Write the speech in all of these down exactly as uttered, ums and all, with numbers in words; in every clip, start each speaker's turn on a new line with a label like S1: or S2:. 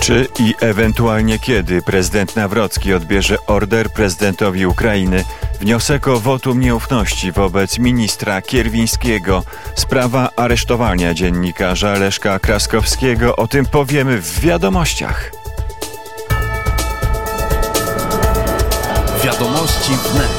S1: Czy i ewentualnie kiedy prezydent Nawrocki odbierze order prezydentowi Ukrainy? Wniosek o wotum nieufności wobec ministra Kierwińskiego. Sprawa aresztowania dziennikarza Leszka Kraskowskiego. O tym powiemy w wiadomościach.
S2: Wiadomości wnet.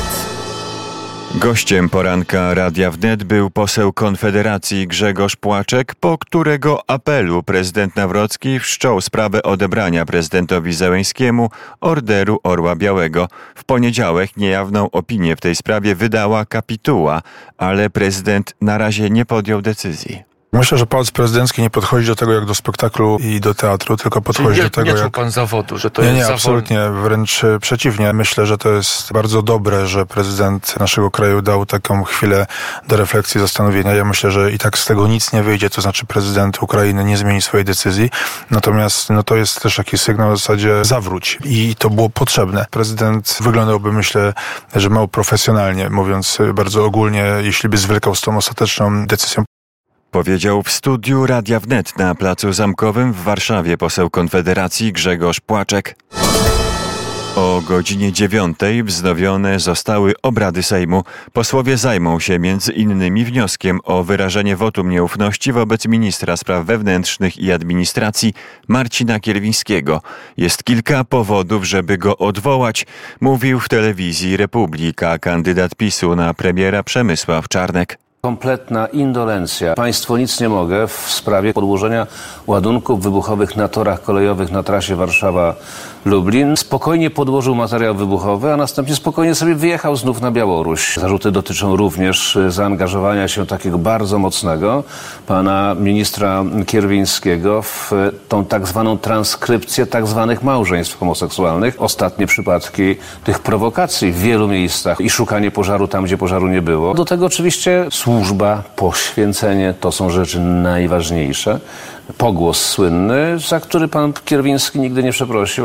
S1: Gościem poranka Radia Wnet był poseł Konfederacji Grzegorz Płaczek, po którego apelu prezydent Nawrocki wszczął sprawę odebrania prezydentowi Zełenskiemu orderu Orła Białego. W poniedziałek niejawną opinię w tej sprawie wydała kapituła, ale prezydent na razie nie podjął decyzji.
S3: Myślę, że pałac prezydencki nie podchodzi do tego jak do spektaklu i do teatru, tylko podchodzi
S2: Czyli nie,
S3: do tego
S2: nie
S3: jak...
S2: Nie pan zawodu, że to
S3: nie,
S2: jest
S3: Nie,
S2: zawod...
S3: absolutnie, wręcz przeciwnie. Myślę, że to jest bardzo dobre, że prezydent naszego kraju dał taką chwilę do refleksji, zastanowienia. Ja myślę, że i tak z tego nic nie wyjdzie, to znaczy prezydent Ukrainy nie zmieni swojej decyzji. Natomiast no to jest też taki sygnał w zasadzie zawróć. I to było potrzebne. Prezydent wyglądałby, myślę, że mało profesjonalnie, mówiąc bardzo ogólnie, jeśli by zwlekał z tą ostateczną decyzją.
S1: Powiedział w studiu Radia Wnet na Placu Zamkowym w Warszawie poseł Konfederacji Grzegorz Płaczek. O godzinie dziewiątej wznowione zostały obrady Sejmu. Posłowie zajmą się między innymi wnioskiem o wyrażenie wotum nieufności wobec ministra spraw wewnętrznych i administracji Marcina Kierwińskiego. Jest kilka powodów, żeby go odwołać, mówił w telewizji Republika kandydat PiSu na premiera Przemysław Czarnek.
S4: Kompletna indolencja. Państwo nic nie mogę w sprawie podłożenia ładunków wybuchowych na torach kolejowych na trasie Warszawa-Lublin. Spokojnie podłożył materiał wybuchowy, a następnie spokojnie sobie wyjechał znów na Białoruś. Zarzuty dotyczą również zaangażowania się takiego bardzo mocnego pana ministra Kierwińskiego w tą tak zwaną transkrypcję tak zwanych małżeństw homoseksualnych. Ostatnie przypadki tych prowokacji w wielu miejscach i szukanie pożaru tam, gdzie pożaru nie było. Do tego oczywiście służba, poświęcenie to są rzeczy najważniejsze. Pogłos słynny, za który pan Kierwiński nigdy nie przeprosił.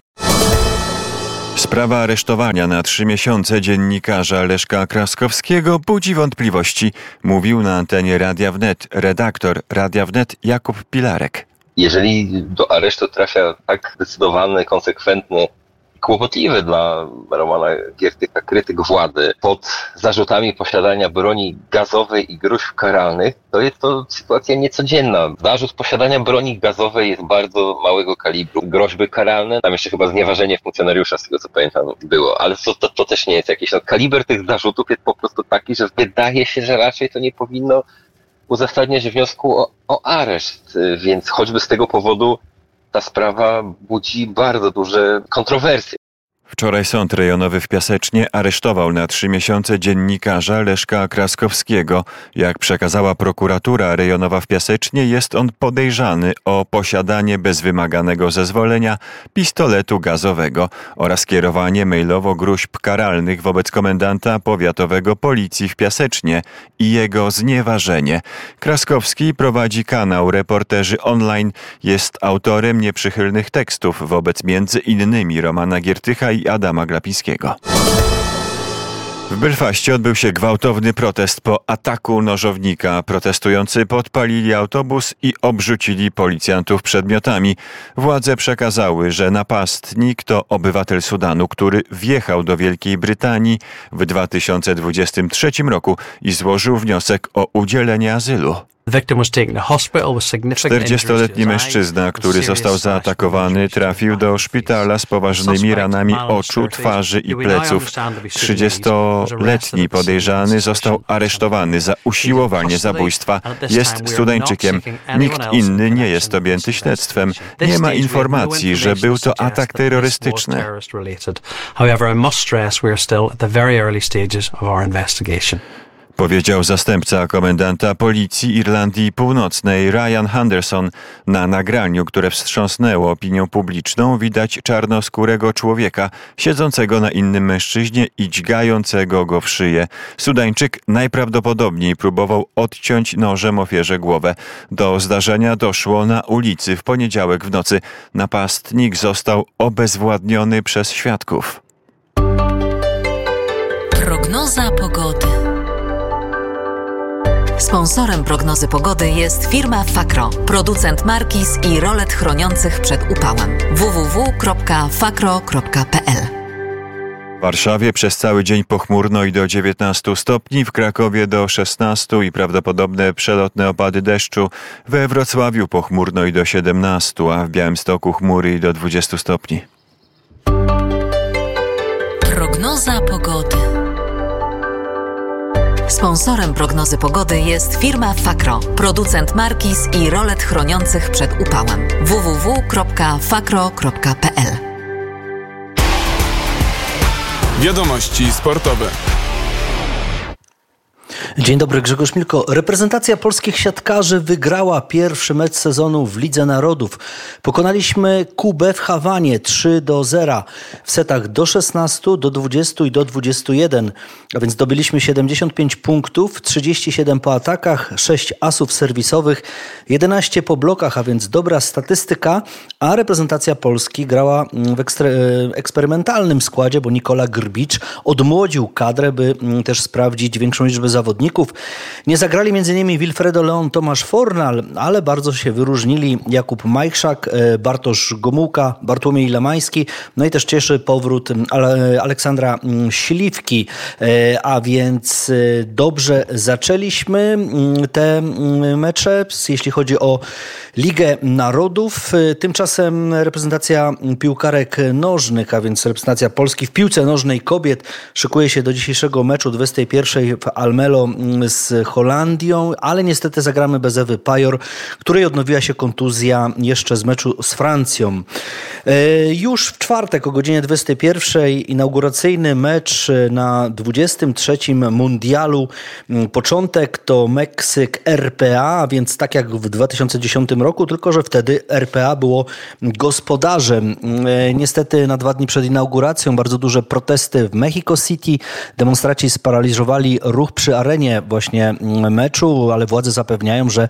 S1: Sprawa aresztowania na trzy miesiące dziennikarza Leszka Kraskowskiego budzi wątpliwości, mówił na antenie Radia Wnet redaktor Radia Wnet Jakub Pilarek.
S5: Jeżeli do aresztu trafia tak zdecydowany, konsekwentny, kłopotliwy dla Romana Giertycha krytyk władzy pod zarzutami posiadania broni gazowej i gróźb karalnych, to jest to sytuacja niecodzienna. Zarzut posiadania broni gazowej jest bardzo małego kalibru. Groźby karalne, tam jeszcze chyba znieważenie funkcjonariusza, z tego co pamiętam, było, ale to, to, to też nie jest jakieś... No, kaliber tych zarzutów jest po prostu taki, że wydaje się, że raczej to nie powinno uzasadniać wniosku o, o areszt, więc choćby z tego powodu ta sprawa budzi bardzo duże kontrowersje.
S1: Wczoraj Sąd Rejonowy w Piasecznie aresztował na trzy miesiące dziennikarza Leszka Kraskowskiego. Jak przekazała prokuratura rejonowa w Piasecznie, jest on podejrzany o posiadanie bez wymaganego zezwolenia pistoletu gazowego oraz kierowanie mailowo gróźb karalnych wobec komendanta powiatowego policji w Piasecznie i jego znieważenie. Kraskowski prowadzi kanał Reporterzy Online, jest autorem nieprzychylnych tekstów wobec między innymi Romana Giertycha i Adama Glapińskiego. W Belfaście odbył się gwałtowny protest po ataku nożownika. Protestujący podpalili autobus i obrzucili policjantów przedmiotami. Władze przekazały, że napastnik to obywatel Sudanu, który wjechał do Wielkiej Brytanii w dwa tysiące dwudziestym trzecim roku i złożył wniosek o udzielenie azylu. czterdziestoletni mężczyzna, który został zaatakowany, trafił do szpitala z poważnymi ranami oczu, twarzy i pleców. trzydziestoletni podejrzany został aresztowany za usiłowanie zabójstwa. Jest Sudańczykiem. Nikt inny nie jest objęty śledztwem. Nie ma informacji, że był to atak terrorystyczny. Powiedział zastępca komendanta policji Irlandii Północnej Ryan Henderson. Na nagraniu, które wstrząsnęło opinią publiczną, widać czarnoskórego człowieka siedzącego na innym mężczyźnie i dźgającego go w szyję. Sudańczyk najprawdopodobniej próbował odciąć nożem ofierze głowę. Do zdarzenia doszło na ulicy w poniedziałek w nocy. Napastnik został obezwładniony przez świadków.
S6: Prognoza pogody.
S2: Sponsorem prognozy pogody jest firma Fakro, producent markiz i rolet chroniących przed upałem. w w w kropka fakro kropka p l.
S1: W Warszawie przez cały dzień pochmurno i do dziewiętnastu stopni, w Krakowie do szesnastu i prawdopodobne przelotne opady deszczu. We Wrocławiu pochmurno i do siedemnastu, a w Białymstoku chmury i do dwudziestu stopni.
S2: Prognoza pogody. Sponsorem prognozy pogody jest firma Fakro, producent markiz i rolet chroniących przed upałem. w w w kropka fakro kropka p l.
S6: Wiadomości sportowe.
S7: Dzień dobry, Grzegorz Milko. Reprezentacja polskich siatkarzy wygrała pierwszy mecz sezonu w Lidze Narodów. Pokonaliśmy Kubę w Hawanie trzy do zera w setach do szesnastu, do dwudziestu i do dwudziestu jeden. A więc zdobyliśmy siedemdziesiąt pięć punktów, trzydzieści siedem po atakach, sześć asów serwisowych, jedenaście po blokach, a więc dobra statystyka. A reprezentacja Polski grała w ekstre- eksperymentalnym składzie, bo Nikola Grbicz odmłodził kadrę, by też sprawdzić większą liczbę zawodników. Nie zagrali między innymi Wilfredo Leon, Tomasz Fornal, ale bardzo się wyróżnili Jakub Majchrzak, Bartosz Gomułka, Bartłomiej Lemański, no i też cieszy powrót Aleksandra Śliwki, a więc dobrze zaczęliśmy te mecze, jeśli chodzi o Ligę Narodów. Tymczasem reprezentacja piłkarek nożnych, a więc reprezentacja Polski w piłce nożnej kobiet szykuje się do dzisiejszego meczu dwudziestej pierwszej w Almelo z Holandią, ale niestety zagramy bez Ewy Pajor, której odnowiła się kontuzja jeszcze z meczu z Francją. Już w czwartek o godzinie dwudziestej pierwszej inauguracyjny mecz na dwudziestym trzecim mundialu. Początek to Meksyk R P A, a więc tak jak w dwa tysiące dziesiątym roku, tylko że wtedy R P A było gospodarzem. Niestety na dwa dni przed inauguracją bardzo duże protesty w Mexico City. Demonstraci sparaliżowali ruch przy arenie właśnie meczu, ale władze zapewniają, że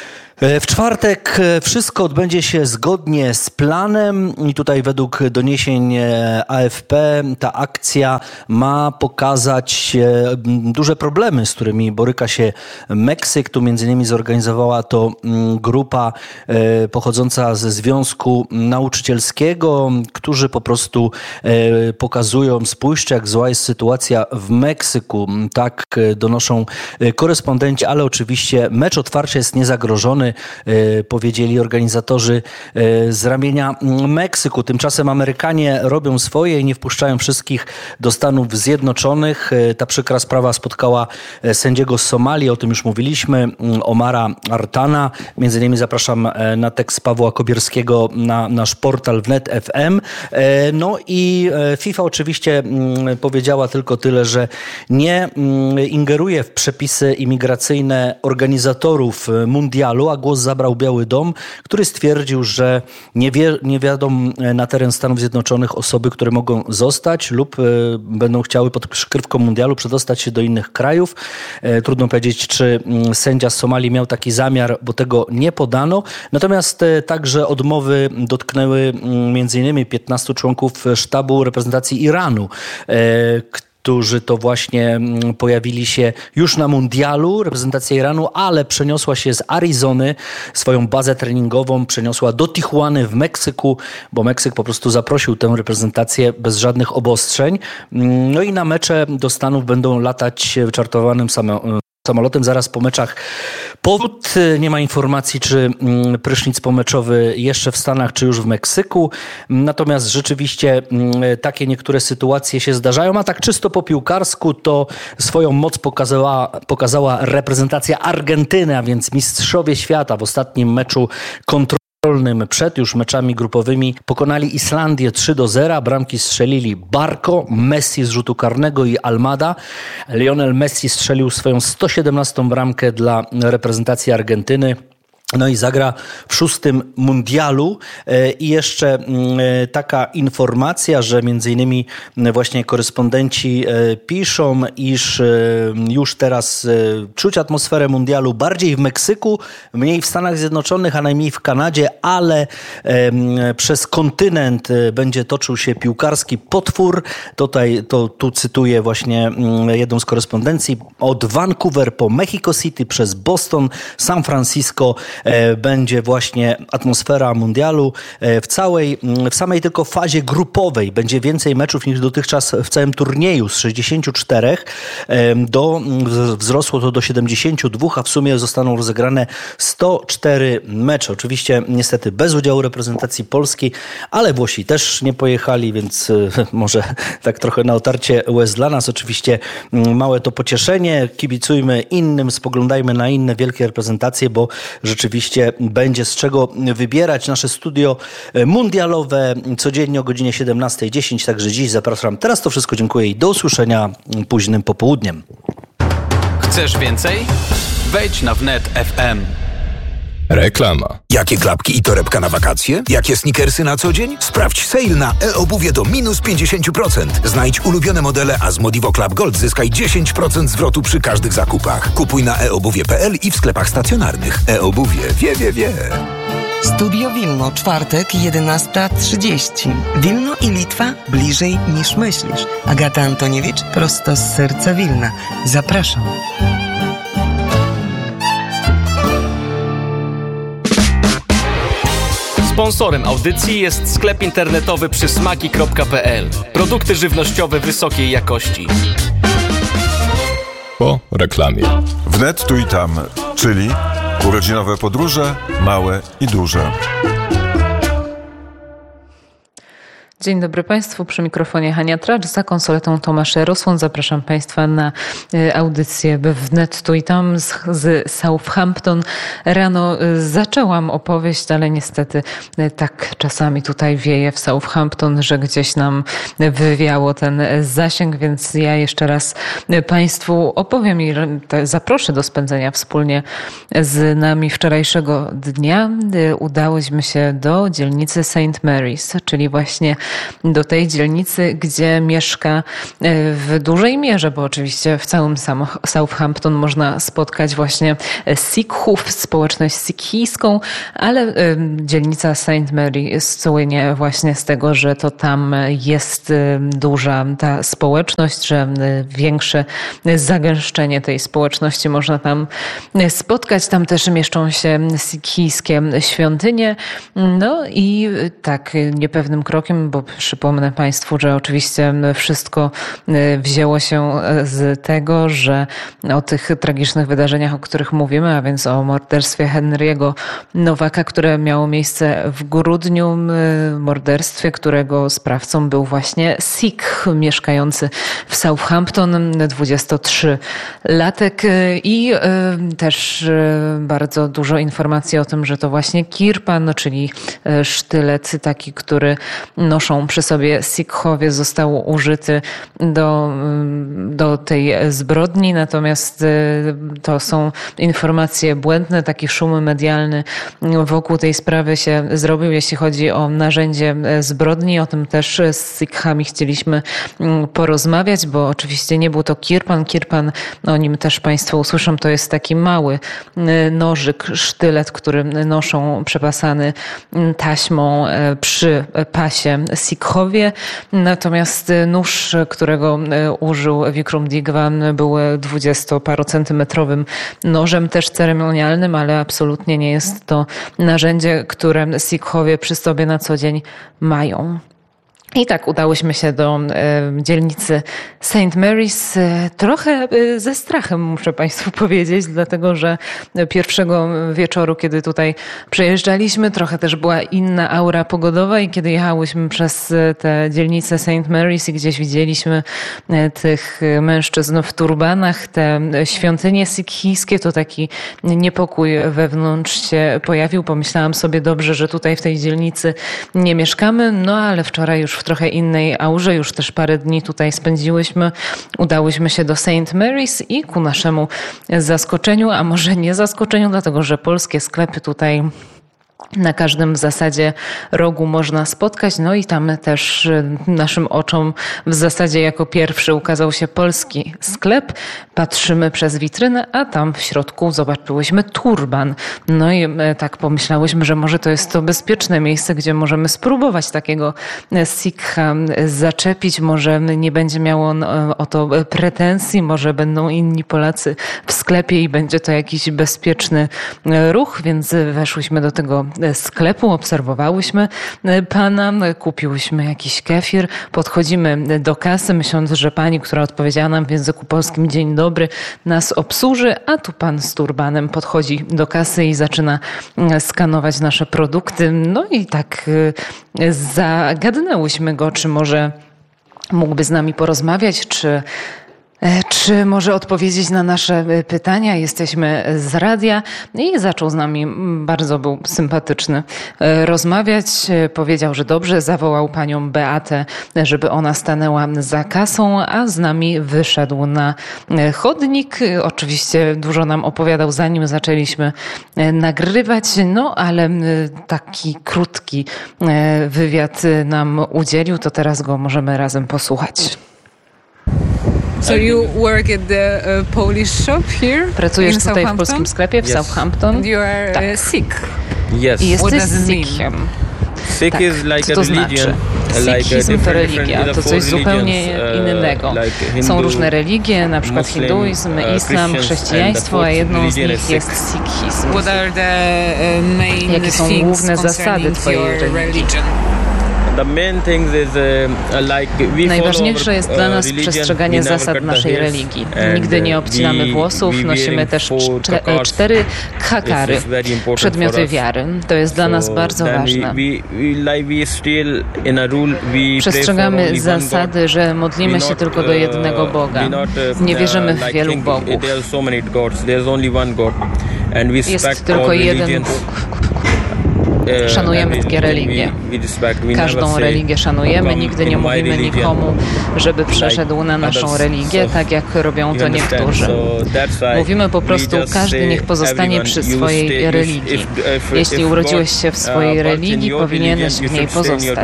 S7: w czwartek wszystko odbędzie się zgodnie z planem i tutaj według doniesień A F P ta akcja ma pokazać duże problemy, z którymi boryka się Meksyk. Tu między innymi zorganizowała to grupa pochodząca ze Związku Nauczycielskiego, którzy po prostu pokazują, spójrzcie jak zła jest sytuacja w Meksyku. Tak donoszą korespondenci, ale oczywiście mecz otwarcia jest niezagrożony, powiedzieli organizatorzy z ramienia Meksyku. Tymczasem Amerykanie robią swoje i nie wpuszczają wszystkich do Stanów Zjednoczonych. Ta przykra sprawa spotkała sędziego z Somalii, o tym już mówiliśmy, Omara Artana. Między innymi zapraszam na tekst Pawła Kobierskiego na nasz portal wnet kropka f m. No i FIFA oczywiście powiedziała tylko tyle, że nie ingeruje w przepisy imigracyjne organizatorów mundialu, a głos zabrał Biały Dom, który stwierdził, że nie, wie, nie wiadomo na teren Stanów Zjednoczonych osoby, które mogą zostać lub y, będą chciały pod przykrywką mundialu przedostać się do innych krajów. E, trudno powiedzieć, czy y, sędzia z Somalii miał taki zamiar, bo tego nie podano. Natomiast y, także odmowy dotknęły y, między innymi piętnastu członków sztabu reprezentacji Iranu, y, którzy to właśnie pojawili się już na mundialu, reprezentacja Iranu, ale przeniosła się z Arizony, swoją bazę treningową przeniosła do Tijuany w Meksyku, bo Meksyk po prostu zaprosił tę reprezentację bez żadnych obostrzeń. No i na mecze do Stanów będą latać czartowanym samolotem. samolotem zaraz po meczach. Powód, nie ma informacji, czy prysznic pomeczowy jeszcze w Stanach, czy już w Meksyku. Natomiast rzeczywiście takie niektóre sytuacje się zdarzają, a tak czysto po piłkarsku to swoją moc pokazała, pokazała reprezentacja Argentyny, a więc mistrzowie świata w ostatnim meczu kontrolnym przed już meczami grupowymi pokonali Islandię trzy do zera. Bramki strzelili Barco, Messi z rzutu karnego i Almada. Lionel Messi strzelił swoją sto siedemnastą bramkę dla reprezentacji Argentyny. No i zagra w szóstym mundialu. I jeszcze taka informacja, że między innymi właśnie korespondenci piszą, iż już teraz czuć atmosferę mundialu bardziej w Meksyku, mniej w Stanach Zjednoczonych, a najmniej w Kanadzie, ale przez kontynent będzie toczył się piłkarski potwór. Tutaj, to, tu cytuję właśnie jedną z korespondencji. Od Vancouver po Mexico City przez Boston, San Francisco będzie właśnie atmosfera mundialu. W całej, w samej tylko fazie grupowej będzie więcej meczów niż dotychczas w całym turnieju. Z sześćdziesięciu czterech do, wzrosło to do siedemdziesięciu dwóch, a w sumie zostaną rozegrane sto cztery mecze. Oczywiście niestety bez udziału reprezentacji Polski, ale Włosi też nie pojechali, więc może tak trochę na otarcie łez dla nas. Oczywiście małe to pocieszenie. Kibicujmy innym, spoglądajmy na inne wielkie reprezentacje, bo rzeczywiście będzie z czego wybierać. Nasze studio mundialowe codziennie o godzinie siedemnastej dziesięć, także dziś zapraszam. Teraz to wszystko, dziękuję i do usłyszenia późnym popołudniem.
S8: Chcesz więcej? Wejdź na wnet kropka ef em.
S9: Reklama. Jakie klapki i torebka na wakacje? Jakie sneakersy na co dzień? Sprawdź sale na e-obuwie do minus pięćdziesiąt procent. Znajdź ulubione modele, a z Modivo Club Gold zyskaj dziesięć procent zwrotu przy każdych zakupach. Kupuj na e obuwie kropka pe el i w sklepach stacjonarnych. E-obuwie wie, wie, wie.
S10: Studio Wilno, czwartek, jedenasta trzydzieści. Wilno i Litwa bliżej niż myślisz. Agata Antoniewicz, prosto z serca Wilna. Zapraszam.
S8: Sponsorem audycji jest sklep internetowy przysmaki kropka pe el. Produkty żywnościowe wysokiej jakości.
S9: Po reklamie.
S11: Wnet tu i tam, czyli urodzinowe podróże, małe i duże.
S12: Dzień dobry Państwu, przy mikrofonie Hania Tracz, za konsoletą Tomasz Jarosłon. Zapraszam Państwa na audycję Wnet tu i tam z, z Southampton. Rano zaczęłam opowieść, ale niestety tak czasami tutaj wieje w Southampton, że gdzieś nam wywiało ten zasięg, więc ja jeszcze raz Państwu opowiem i zaproszę do spędzenia wspólnie z nami wczorajszego dnia. Udałyśmy się do dzielnicy Saint Mary's, czyli właśnie do tej dzielnicy, gdzie mieszka w dużej mierze, bo oczywiście w całym Southampton można spotkać właśnie Sikhów, społeczność sikhijską, ale dzielnica Saint Mary słynie właśnie z tego, że to tam jest duża ta społeczność, że większe zagęszczenie tej społeczności można tam spotkać. Tam też mieszczą się sikhijskie świątynie. No i tak niepewnym krokiem, bo przypomnę Państwu, że oczywiście wszystko wzięło się z tego, że o tych tragicznych wydarzeniach, o których mówimy, a więc o morderstwie Henry'ego Nowaka, które miało miejsce w grudniu, morderstwie, którego sprawcą był właśnie Sikh mieszkający w Southampton, dwudziestotrzylatek, i też bardzo dużo informacji o tym, że to właśnie kirpan, czyli sztylet taki, który noszą przy sobie Sikhowie, został użyty do, do tej zbrodni, natomiast to są informacje błędne, taki szum medialny wokół tej sprawy się zrobił, jeśli chodzi o narzędzie zbrodni. O tym też z Sikhami chcieliśmy porozmawiać, bo oczywiście nie był to kirpan. Kirpan, o nim też Państwo usłyszą, to jest taki mały nożyk, sztylet, który noszą przepasany taśmą przy pasie Sikhowie. Natomiast nóż, którego użył Vikrumdigvan, był dwudziestoparocentymetrowym nożem, też ceremonialnym, ale absolutnie nie jest to narzędzie, które Sikhowie przy sobie na co dzień mają. I tak udałyśmy się do e, dzielnicy Saint Mary's e, trochę e, ze strachem, muszę Państwu powiedzieć, dlatego że pierwszego wieczoru, kiedy tutaj przejeżdżaliśmy, trochę też była inna aura pogodowa i kiedy jechałyśmy przez tę dzielnicę Saint Mary's i gdzieś widzieliśmy e, tych mężczyzn w turbanach, te świątynie sikhijskie, to taki niepokój wewnątrz się pojawił. Pomyślałam sobie, dobrze, że tutaj w tej dzielnicy nie mieszkamy, no ale wczoraj już w trochę innej aurze, już też parę dni tutaj spędziłyśmy. Udałyśmy się do Saint Mary's i ku naszemu zaskoczeniu, a może nie zaskoczeniu, dlatego że polskie sklepy tutaj na każdym w zasadzie rogu można spotkać. No i tam też naszym oczom w zasadzie jako pierwszy ukazał się polski sklep. Patrzymy przez witrynę, a tam w środku zobaczyłyśmy turban. No i tak pomyślałyśmy, że może to jest to bezpieczne miejsce, gdzie możemy spróbować takiego sikha zaczepić. Może nie będzie miało on o to pretensji, może będą inni Polacy w sklepie i będzie to jakiś bezpieczny ruch, więc weszłyśmy do tego sklepu, obserwowałyśmy pana, kupiłyśmy jakiś kefir, podchodzimy do kasy, myśląc, że pani, która odpowiedziała nam w języku polskim dzień dobry, nas obsłuży, a tu pan z turbanem podchodzi do kasy i zaczyna skanować nasze produkty. No i tak zagadnęłyśmy go, czy może mógłby z nami porozmawiać, czy Czy może odpowiedzieć na nasze pytania? Jesteśmy z radia i zaczął z nami, bardzo był sympatyczny, rozmawiać. Powiedział, że dobrze, zawołał panią Beatę, żeby ona stanęła za kasą, a z nami wyszedł na chodnik. Oczywiście dużo nam opowiadał, zanim zaczęliśmy nagrywać, no ale taki krótki wywiad nam udzielił, to teraz go możemy razem posłuchać.
S13: So you work at the uh, Polish shop here?
S12: Pracujesz tutaj w polskim sklepie w
S13: yes.
S12: Southampton?
S13: And you are
S12: tak.
S13: uh, Sikh?
S14: Yes.
S12: I jesteś
S13: Sikhem.
S14: Sikh
S12: tak.
S14: is like
S12: Co to
S14: a religion.
S12: znaczy? Sikhizm to religia, to coś zupełnie innego. Są różne religie, na przykład hinduizm, islam, chrześcijaństwo, a jedną z nich jest sikhizm.
S13: What are the uh, main
S12: Jakie są główne zasady twojej religii? Najważniejsze jest dla nas przestrzeganie zasad naszej religii. Nigdy nie obcinamy włosów, nosimy też cztery khakary, przedmioty wiary. To jest dla nas bardzo ważne. Przestrzegamy zasady, że modlimy się tylko do jednego Boga. Nie wierzymy w wielu bogów. Jest tylko jeden Bóg. Szanujemy takie religie. Każdą religię szanujemy, nigdy nie mówimy nikomu, żeby przeszedł na naszą religię, tak jak robią to niektórzy. Mówimy po prostu, każdy niech pozostanie przy swojej religii. Jeśli urodziłeś się w swojej religii, powinieneś w niej pozostać.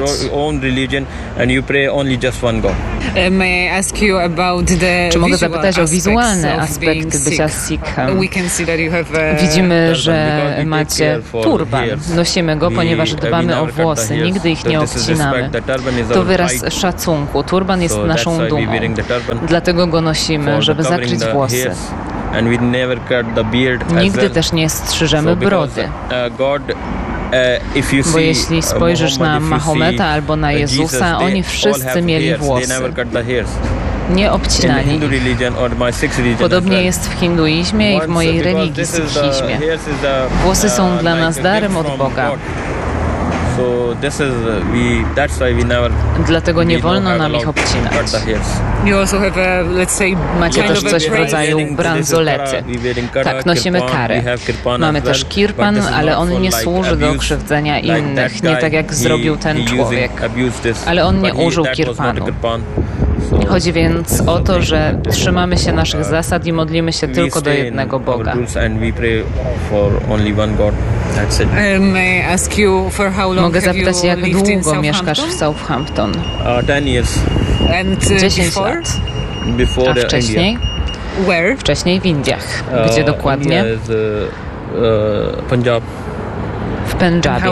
S12: Czy mogę zapytać o wizualne aspekty bycia Sikhem? Widzimy, że macie turban. Nosimy go, ponieważ dbamy o włosy. Nigdy ich nie obcinamy. To wyraz szacunku. Turban jest naszą dumą. Dlatego go nosimy, żeby zakryć włosy. Nigdy też nie strzyżemy brody. Bo jeśli spojrzysz na Mahometa albo na Jezusa, oni wszyscy mieli włosy. Nie obcinali. Podobnie jest w hinduizmie i w mojej religii, sikhizmie. Włosy są dla nas darem od Boga. Dlatego nie wolno nam ich obcinać. Macie też coś w rodzaju bransolety. Tak, nosimy karę. Mamy też kirpan, ale on nie służy do krzywdzenia innych, nie tak jak zrobił ten człowiek. Ale on nie użył kirpanu. Chodzi więc o to, że trzymamy się naszych zasad i modlimy się tylko do jednego Boga. Mogę zapytać, jak długo mieszkasz w Southampton? dziesięć lat. A wcześniej? Wcześniej w Indiach. Gdzie dokładnie? W Pendżabie.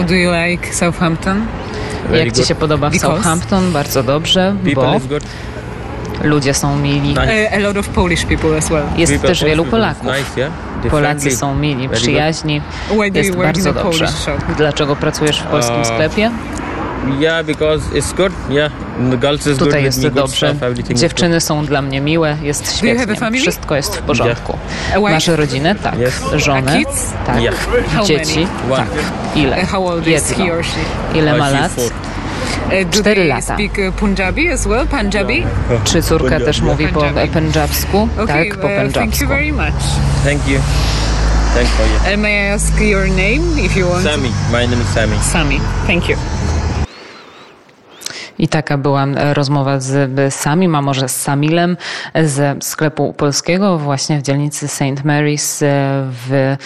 S12: Jak ci się podoba w Southampton? Bardzo dobrze, bo ludzie są mili. Jest też wielu Polaków. Polacy są mili, przyjaźni. Jest bardzo dobrze. Dlaczego pracujesz w polskim sklepie? Tutaj jest dobrze. Dziewczyny są dla mnie miłe, jest świetnie. Wszystko jest w porządku. Masz rodzinę? Tak. Żonę? Tak. Dzieci? Tak. Ile? Jedno. Ile ma lat? Cztery lata. Czy córka też mówi po pendżabsku? Tak, po pendżabsku.
S14: Thank you. Thank you.
S13: And may I ask your name if you want?
S14: Sami. My name is Sami.
S13: Sami. Thank you.
S12: I taka była rozmowa z Samim, a może z Samilem ze sklepu polskiego właśnie w dzielnicy Saint Mary's w,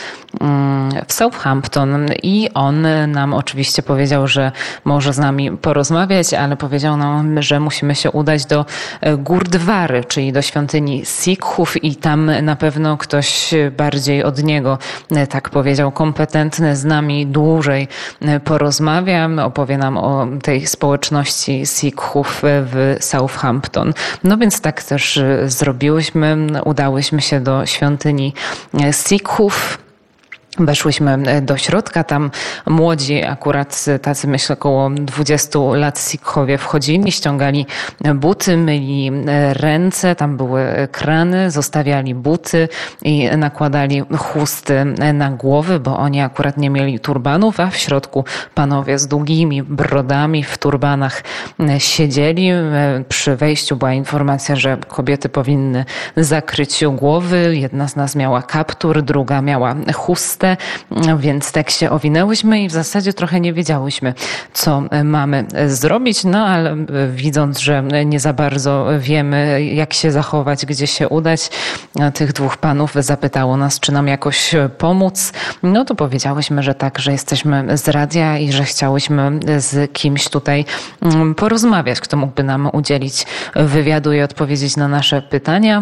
S12: w Southampton. I on nam oczywiście powiedział, że może z nami porozmawiać, ale powiedział nam, że musimy się udać do Gurdwary, czyli do świątyni Sikhów i tam na pewno ktoś bardziej od niego, tak powiedział, kompetentny, z nami dłużej porozmawia, opowie nam o tej społeczności Sikhów w Southampton. No więc tak też zrobiłyśmy, udałyśmy się do świątyni Sikhów. Weszłyśmy do środka, tam młodzi, akurat tacy myślę około dwudziestu lat Sikhowie wchodzili, ściągali buty, myli ręce, tam były krany, zostawiali buty i nakładali chusty na głowy, bo oni akurat nie mieli turbanów, a w środku panowie z długimi brodami w turbanach siedzieli. Przy wejściu była informacja, że kobiety powinny zakryć głowy. Jedna z nas miała kaptur, druga miała chustę. Więc tak się owinęłyśmy i w zasadzie trochę nie wiedziałyśmy, co mamy zrobić, no ale widząc, że nie za bardzo wiemy, jak się zachować, gdzie się udać, tych dwóch panów zapytało nas, czy nam jakoś pomóc. No to powiedziałyśmy, że tak, że jesteśmy z radia i że chciałyśmy z kimś tutaj porozmawiać, kto mógłby nam udzielić wywiadu i odpowiedzieć na nasze pytania.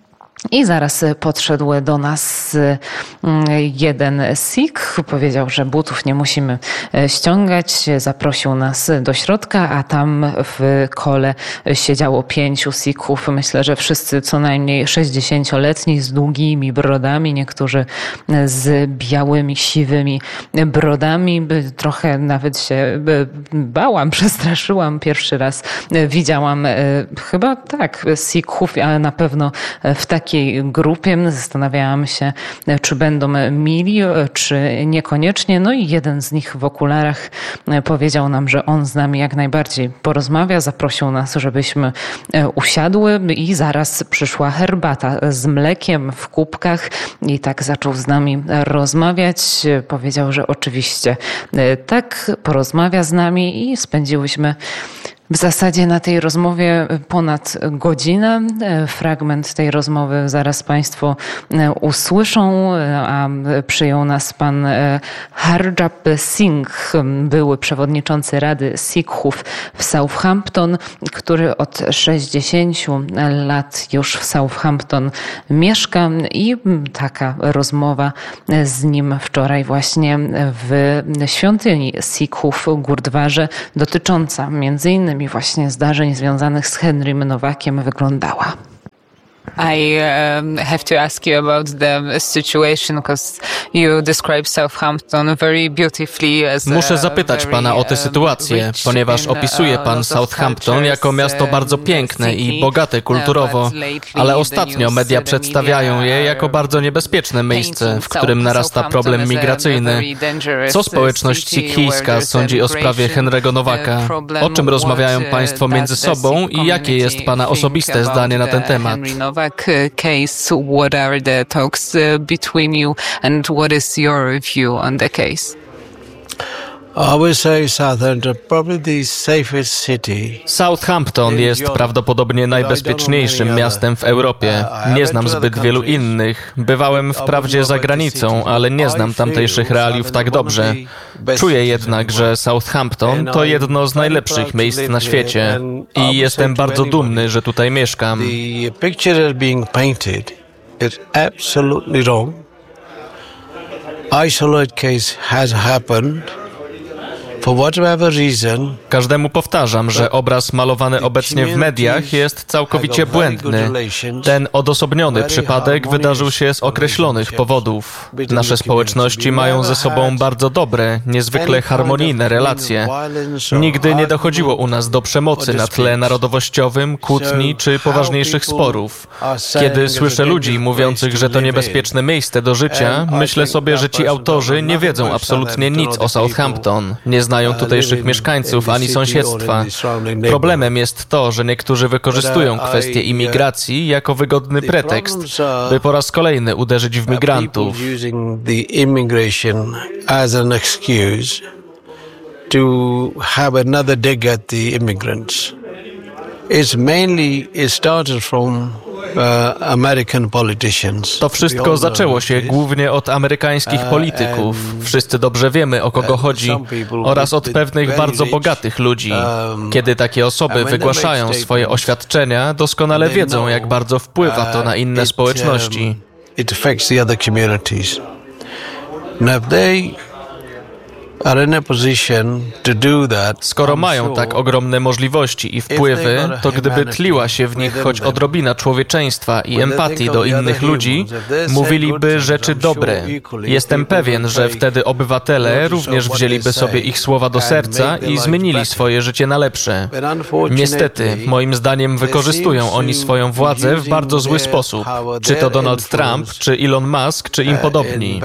S12: I zaraz podszedł do nas jeden Sikh, powiedział, że butów nie musimy ściągać, zaprosił nas do środka, a tam w kole siedziało pięciu Sikhów. Myślę, że wszyscy co najmniej sześćdziesięcioletni z długimi brodami, niektórzy z białymi, siwymi brodami. Trochę nawet się bałam, przestraszyłam. Pierwszy raz widziałam chyba tak Sikhów, ale na pewno w takiej grupie. Zastanawiałam się, czy będą mili, czy niekoniecznie. No i jeden z nich w okularach powiedział nam, że on z nami jak najbardziej porozmawia. Zaprosił nas, żebyśmy usiadły i zaraz przyszła herbata z mlekiem w kubkach i tak zaczął z nami rozmawiać. Powiedział, że oczywiście tak, porozmawia z nami i spędziłyśmy w zasadzie na tej rozmowie ponad godzinę. Fragment tej rozmowy zaraz Państwo usłyszą, a przyjął nas pan Harjap Singh, były przewodniczący Rady Sikhów w Southampton, który od sześćdziesięciu lat już w Southampton mieszka i taka rozmowa z nim wczoraj właśnie w świątyni Sikhów w Gurdwarze, dotycząca między innymi właśnie zdarzeń związanych z Henrym Nowakiem wyglądała.
S13: I um, have to ask you about the situation because you describe Southampton very beautifully as
S15: Muszę zapytać pana o tę sytuację, ponieważ opisuje pan Southampton jako miasto bardzo piękne i bogate kulturowo, ale ostatnio media przedstawiają je jako bardzo niebezpieczne miejsce, w którym narasta problem migracyjny. Co społeczność sikhijska sądzi o sprawie Henry'ego Nowaka? O czym rozmawiają państwo między sobą i jakie jest pana osobiste zdanie na ten temat?
S13: Case, what are the talks uh, between you and what is your view on the case?
S15: Southampton jest prawdopodobnie najbezpieczniejszym miastem w Europie. Nie znam zbyt wielu innych. Bywałem wprawdzie za granicą, ale nie znam tamtejszych realiów tak dobrze. Czuję jednak, że Southampton to jedno z najlepszych miejsc na świecie i jestem bardzo dumny, że tutaj mieszkam.
S16: Isolate case has happened.
S15: Każdemu powtarzam, że obraz malowany obecnie w mediach jest całkowicie błędny. Ten odosobniony przypadek wydarzył się z określonych powodów. Nasze społeczności mają ze sobą bardzo dobre, niezwykle harmonijne relacje. Nigdy nie dochodziło u nas do przemocy na tle narodowościowym, kłótni czy poważniejszych sporów. Kiedy słyszę ludzi mówiących, że to niebezpieczne miejsce do życia, myślę sobie, że ci autorzy nie wiedzą absolutnie nic o Southampton. Nie znają tutejszych mieszkańców ani sąsiedztwa. Problemem jest to, że niektórzy wykorzystują kwestię imigracji jako wygodny pretekst, by po raz kolejny uderzyć w migrantów.
S16: to have another dig at the immigrants. It's mainly, it started from uh, American politicians.
S15: To wszystko zaczęło się głównie od amerykańskich polityków. Wszyscy dobrze wiemy, o kogo chodzi, oraz od pewnych bardzo bogatych ludzi. Kiedy takie osoby wygłaszają swoje oświadczenia, doskonale wiedzą, jak bardzo wpływa to na inne społeczności.
S16: It affects the other communities. Now if they are in a position to do that,
S15: skoro mają tak ogromne możliwości i wpływy, to gdyby tliła się w nich choć odrobina człowieczeństwa i empatii do innych ludzi, mówiliby rzeczy dobre. Jestem pewien, że wtedy obywatele również wzięliby sobie ich słowa do serca i zmienili swoje życie na lepsze. Niestety, moim zdaniem wykorzystują oni swoją władzę w bardzo zły sposób. Czy to Donald Trump, czy Elon Musk, czy im podobni.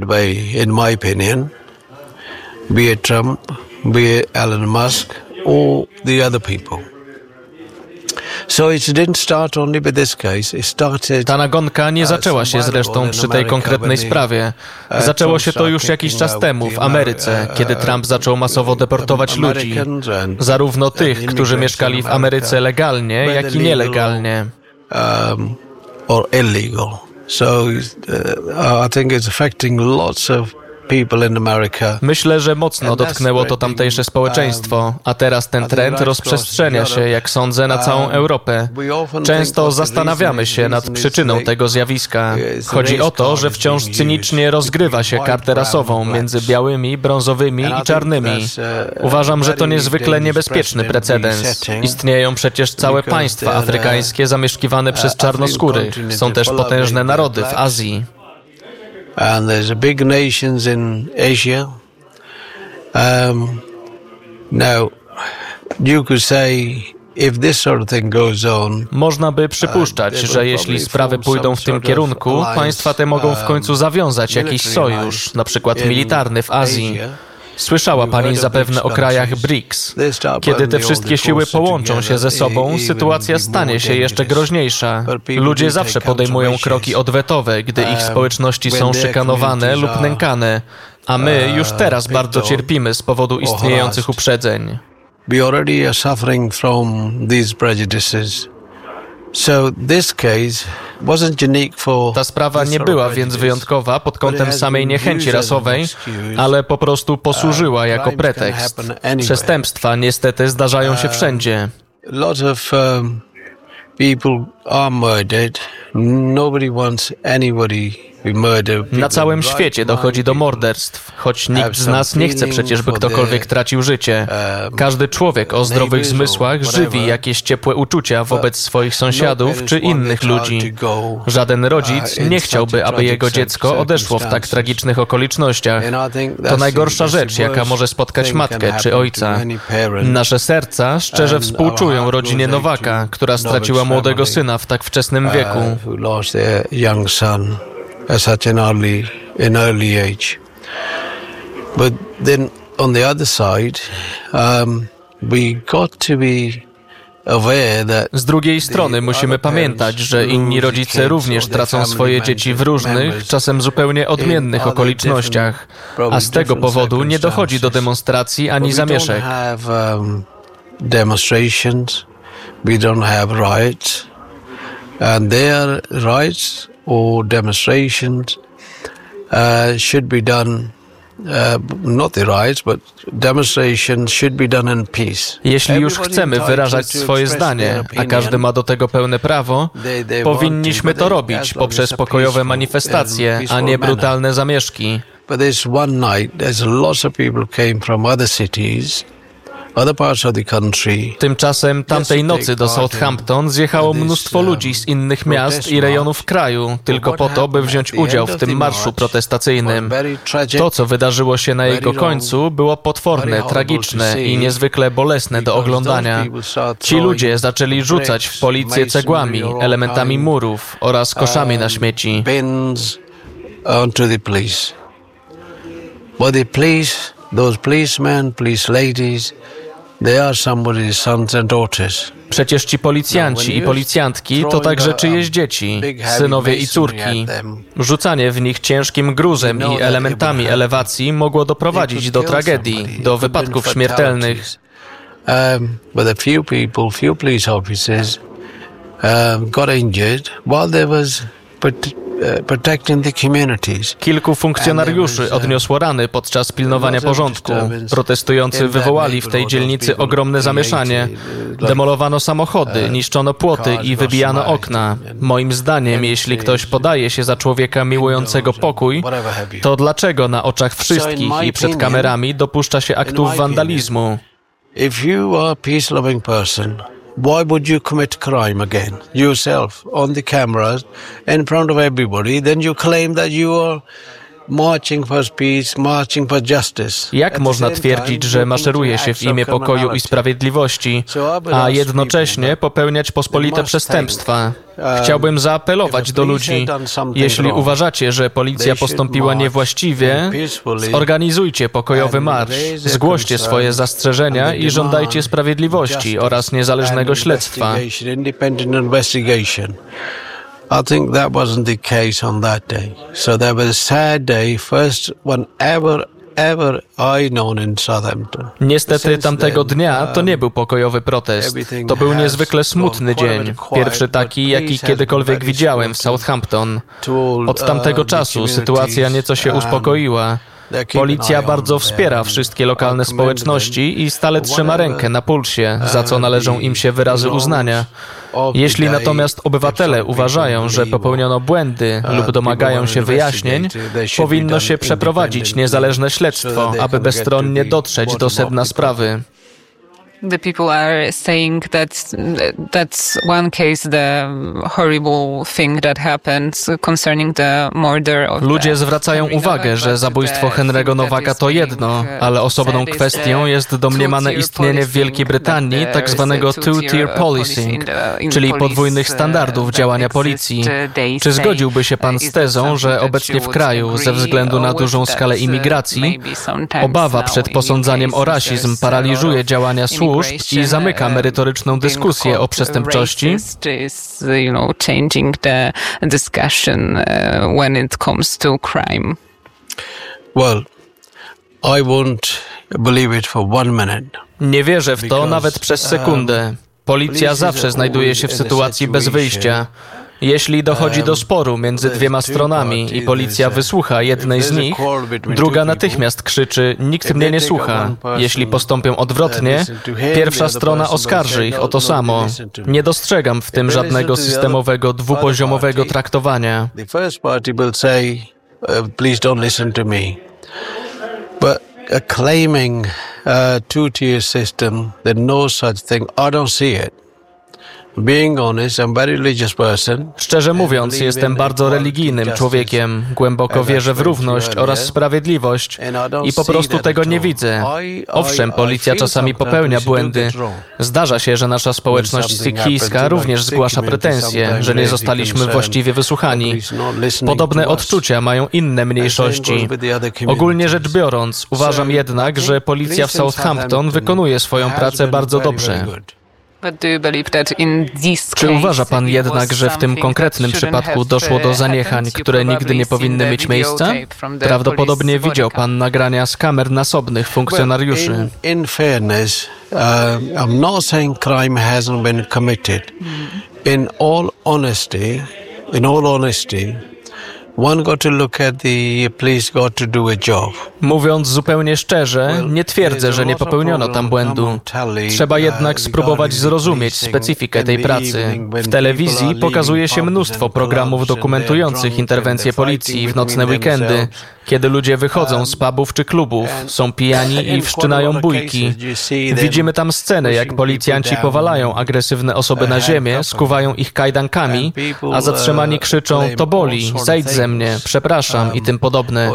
S16: Be it Trump, be it Elon Musk, or the other people. So it didn't start only with this case. It started,
S15: Ta nagonka nie zaczęła się zresztą przy tej konkretnej sprawie. Zaczęło się to już jakiś czas temu w Ameryce, kiedy Trump zaczął masowo deportować ludzi. Zarówno tych, którzy mieszkali w Ameryce legalnie, jak i nielegalnie.
S16: Um, or illegal. So uh, I think it's affecting lots of
S15: Myślę, że mocno dotknęło to tamtejsze społeczeństwo, a teraz ten trend rozprzestrzenia się, jak sądzę, na całą Europę. Często zastanawiamy się nad przyczyną tego zjawiska. Chodzi o to, że wciąż cynicznie rozgrywa się kartę rasową między białymi, brązowymi i czarnymi. Uważam, że to niezwykle niebezpieczny precedens. Istnieją przecież całe państwa afrykańskie zamieszkiwane przez czarnoskórych. Są też potężne narody w Azji.
S16: And there's big nations in Asia. Um, now, you could say, if this sort of thing goes on,
S15: można by przypuszczać, że jeśli sprawy pójdą w tym kierunku, państwa te mogą w końcu zawiązać jakiś sojusz, na przykład militarny w Azji. Słyszała pani zapewne o krajach B R I C S. Kiedy te wszystkie siły połączą się ze sobą, sytuacja stanie się jeszcze groźniejsza. Ludzie zawsze podejmują kroki odwetowe, gdy ich społeczności są szykanowane lub nękane, a my już teraz bardzo cierpimy z powodu istniejących uprzedzeń.
S16: We already are suffering from these prejudices. So this case wasn't unique for
S15: Ta sprawa nie była więc wyjątkowa pod kątem samej niechęci rasowej, ale po prostu posłużyła jako pretekst. Przestępstwa niestety zdarzają się wszędzie.
S16: Lot of um, people are murdered. Nobody wants anybody be murdered.
S15: Na całym świecie dochodzi do morderstw, choć nikt z nas nie chce przecież, by ktokolwiek tracił życie. Każdy człowiek o zdrowych zmysłach żywi jakieś ciepłe uczucia wobec swoich sąsiadów czy innych ludzi. Żaden rodzic nie chciałby, aby jego dziecko odeszło w tak tragicznych okolicznościach. To najgorsza rzecz, jaka może spotkać matkę czy ojca. Nasze serca szczerze współczują rodzinie Nowaka, która straciła młodego syna w tak wczesnym wieku.
S16: At such an early, an early age. But then on the other side, um, we got to be aware that
S15: z drugiej strony musimy pamiętać, że inni rodzice również tracą swoje dzieci w różnych, czasem zupełnie odmiennych okolicznościach, a z tego powodu nie dochodzi do demonstracji ani zamieszek.
S16: Demonstrations, we don't have riots, and their rights or demonstrations uh, should be done, uh, not the riots, but demonstrations should be done in peace.
S15: Jeśli już chcemy wyrażać swoje zdanie, a każdy ma do tego pełne prawo, powinniśmy to robić poprzez pokojowe manifestacje, a nie brutalne zamieszki.
S16: But this one night, there's lots of people came from other cities.
S15: Tymczasem tamtej nocy do Southampton zjechało mnóstwo ludzi z innych miast i rejonów kraju, tylko po to, by wziąć udział w tym marszu protestacyjnym. To, co wydarzyło się na jego końcu, było potworne, tragiczne i niezwykle bolesne do oglądania. Ci ludzie zaczęli rzucać w policję cegłami, elementami murów oraz koszami na śmieci.
S16: But the police, those policemen, police ladies, they are somebody's sons and daughters.
S15: Przecież ci policjanci i policjantki to także czyjeś dzieci, synowie i córki. Rzucanie w nich ciężkim gruzem i elementami elewacji mogło doprowadzić do tragedii, do wypadków śmiertelnych.
S16: Um, but a few people, few police officers um, got injured while there was protecting the communities.
S15: Kilku funkcjonariuszy odniosło rany podczas pilnowania porządku. Protestujący wywołali w tej dzielnicy ogromne zamieszanie. Demolowano samochody, niszczono płoty i wybijano okna. Moim zdaniem, jeśli ktoś podaje się za człowieka miłującego pokój, to dlaczego na oczach wszystkich i przed kamerami dopuszcza się aktów wandalizmu?
S16: If you are a peace-loving person, why would you commit crime again, yourself, on the cameras, in front of everybody? Then you claim that you are marching for peace, marching for justice.
S15: Jak można twierdzić, że maszeruje się w imię pokoju i sprawiedliwości, a jednocześnie popełniać pospolite przestępstwa? Chciałbym zaapelować do ludzi, jeśli uważacie, że policja postąpiła niewłaściwie, zorganizujcie pokojowy marsz, zgłoście swoje zastrzeżenia i żądajcie sprawiedliwości oraz niezależnego śledztwa.
S16: I think that wasn't the case on that day. So that was a sad day, first one ever, ever I known in Southampton.
S15: Niestety tamtego dnia to nie był pokojowy protest. To był niezwykle smutny dzień. Pierwszy taki, jaki kiedykolwiek widziałem w Southampton. Od tamtego czasu sytuacja nieco się uspokoiła. Policja bardzo wspiera wszystkie lokalne społeczności i stale trzyma rękę na pulsie, za co należą im się wyrazy uznania. Jeśli natomiast obywatele uważają, że popełniono błędy lub domagają się wyjaśnień, powinno się przeprowadzić niezależne śledztwo, aby bezstronnie dotrzeć do sedna sprawy.
S13: The people are saying that that's one case, the horrible thing that happened concerning the murder of.
S15: Ludzie zwracają uwagę, że zabójstwo Henry'ego Nowaka to jedno, ale osobną kwestią jest domniemane istnienie w Wielkiej Brytanii tak zwanego two-tier policing, czyli podwójnych standardów działania policji. Czy zgodziłby się pan z tezą, że obecnie w kraju, ze względu na dużą skalę imigracji, obawa przed posądzaniem o rasizm paraliżuje działania służb i zamyka merytoryczną dyskusję o przestępczości?
S16: Well, I won't believe it for one minute.
S15: Nie wierzę w to nawet przez sekundę. Policja zawsze znajduje się w sytuacji bez wyjścia. Jeśli dochodzi do sporu między dwiema stronami i policja wysłucha jednej z nich, druga natychmiast krzyczy: nikt mnie nie słucha. Jeśli postąpią odwrotnie, pierwsza strona oskarży ich o to samo. Nie dostrzegam w tym żadnego systemowego, dwupoziomowego traktowania.
S16: Claiming a two-tier system, there's no such thing. I don't see it. Being honest, I'm a very religious person.
S15: Szczerze mówiąc, jestem bardzo religijnym człowiekiem. Głęboko wierzę w równość oraz sprawiedliwość i po prostu tego nie widzę. Owszem, policja czasami popełnia błędy. Zdarza się, że nasza społeczność sikhijska również zgłasza pretensje, że nie zostaliśmy właściwie wysłuchani. Podobne odczucia mają inne mniejszości. Ogólnie rzecz biorąc, uważam jednak, że policja w Southampton wykonuje swoją pracę bardzo dobrze. Czy uważa pan jednak, że w tym konkretnym przypadku doszło do zaniechań, które nigdy nie powinny mieć miejsca? Prawdopodobnie widział pan nagrania z kamer nasobnych funkcjonariuszy.
S16: In fairness, I'm not saying crime hasn't been committed. In all honesty, in all honesty, one got to look at the police got to do a job.
S15: Mówiąc zupełnie szczerze, nie twierdzę, że nie popełniono tam błędu. Trzeba jednak spróbować zrozumieć specyfikę tej pracy. W telewizji pokazuje się mnóstwo programów dokumentujących interwencje policji w nocne weekendy, kiedy ludzie wychodzą z pubów czy klubów, są pijani i wszczynają bójki. Widzimy tam scenę, jak policjanci powalają agresywne osoby na ziemię, skuwają ich kajdankami, a zatrzymani krzyczą: to boli, zejdź ze mnie, przepraszam i tym podobne.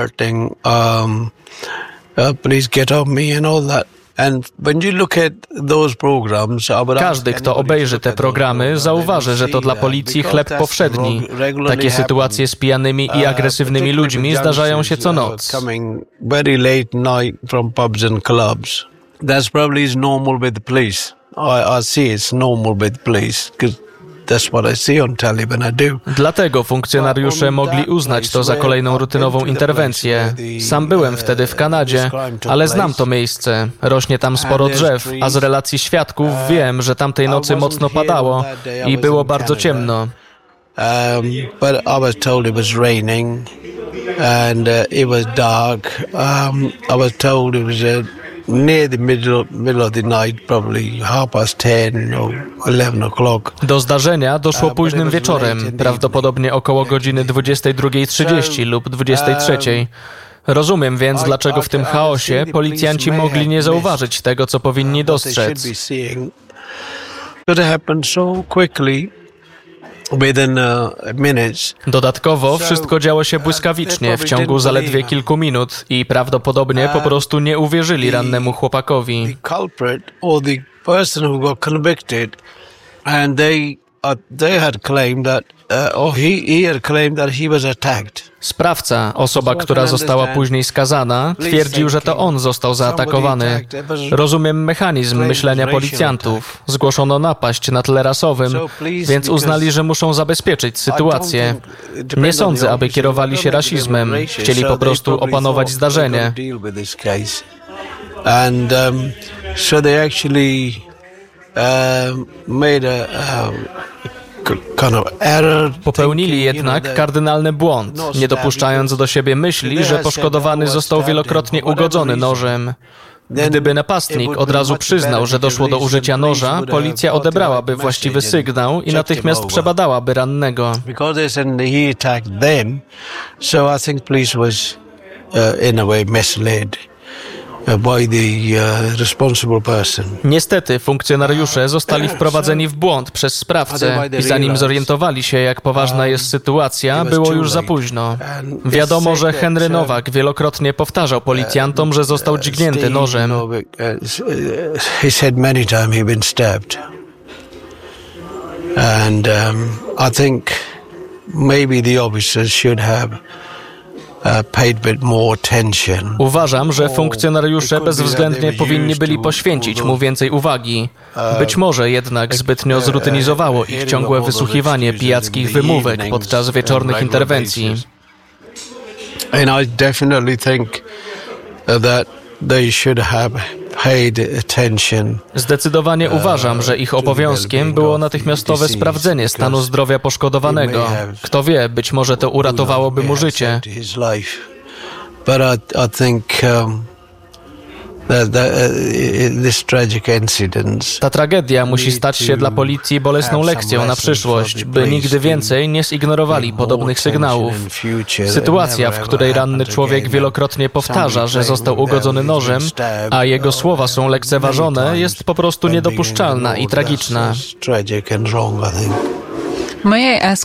S15: Każdy, kto obejrzy te programy, zauważy, że to dla policji chleb powszedni. Takie sytuacje z pijanymi i agresywnymi ludźmi zdarzają się co noc.
S16: that's probably is normal with the police. I, I see it's normal with the police because that's what I see on telly when I do.
S15: Dlatego funkcjonariusze mogli uznać to za kolejną rutynową interwencję. Sam byłem wtedy w Kanadzie, ale znam to miejsce. Rośnie tam sporo drzew, a z relacji świadków wiem, że tamtej nocy mocno padało i było bardzo ciemno.
S16: Um, but I was told it was raining and uh, it was dark. Um, I was told it was uh, near the middle, middle of the night, probably half past ten or eleven o'clock.
S15: Do zdarzenia doszło późnym wieczorem, prawdopodobnie około godziny dwudziestej drugiej trzydzieści lub dwudziestej trzeciej. Rozumiem więc, dlaczego w tym chaosie policjanci mogli nie zauważyć tego, co powinni dostrzec. Dodatkowo wszystko działo się błyskawicznie w ciągu zaledwie kilku minut i prawdopodobnie po prostu nie uwierzyli rannemu chłopakowi. Sprawca, osoba, która została później skazana, twierdził, że to on został zaatakowany. Rozumiem mechanizm myślenia policjantów. Zgłoszono napaść na tle rasowym, więc uznali, że muszą zabezpieczyć sytuację. Nie sądzę, aby kierowali się rasizmem. Chcieli po prostu opanować zdarzenie.
S16: And um, so they actually um, made a um,
S15: Popełnili jednak kardynalny błąd, nie dopuszczając do siebie myśli, że poszkodowany został wielokrotnie ugodzony nożem. Gdyby napastnik od razu przyznał, że doszło do użycia noża, policja odebrałaby właściwy sygnał i natychmiast przebadałaby rannego.
S16: By the uh, responsible person.
S15: Niestety funkcjonariusze zostali wprowadzeni w błąd przez sprawcę i zanim zorientowali się, jak poważna jest sytuacja, było już za późno. Wiadomo, że Henry Nowak wielokrotnie powtarzał policjantom, że został dźgnięty nożem.
S16: He said many times he'd been stabbed. And um, I think maybe the officers should have
S15: Uważam, że funkcjonariusze bezwzględnie powinni byli poświęcić mu więcej uwagi. Być może jednak zbytnio zrutynizowało ich ciągłe wysłuchiwanie pijackich wymówek podczas wieczornych interwencji.
S16: And I definitely think that they should have paid attention.
S15: Zdecydowanie uważam, że ich obowiązkiem było natychmiastowe sprawdzenie stanu zdrowia poszkodowanego. Kto wie, być może to uratowałoby mu życie.
S16: But I, I think um, that, that, uh, this tragic incident.
S15: Ta tragedia musi stać się dla policji bolesną lekcją na przyszłość, by nigdy więcej nie zignorowali podobnych sygnałów. Sytuacja, w której ranny człowiek wielokrotnie powtarza, że został ugodzony nożem, a jego słowa są lekceważone, jest po prostu niedopuszczalna i tragiczna.
S13: May I ask